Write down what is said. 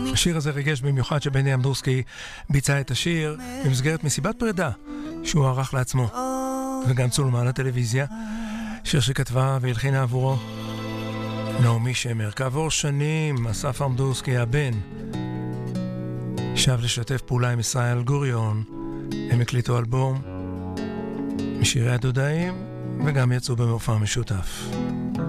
השיר הזה ריגש במיוחד שבני אמדורסקי ביצע את השיר במסגרת מסיבת פרידה שהוא ערך לעצמו וגם צולמה לטלוויזיה. שיר שכתבה והלחינה עבורו נעמי שמר. כעבור שנים אסף אמדורסקי הבן שב לשתף פעולה עם ישראל גוריון. הם הקליטו אלבום משירי הדודאים וגם יצאו במופע משותף.